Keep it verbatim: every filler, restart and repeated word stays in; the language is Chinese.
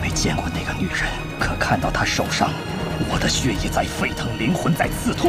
没见过那个女人，可看到她手上，我的血液在沸腾，灵魂在刺痛。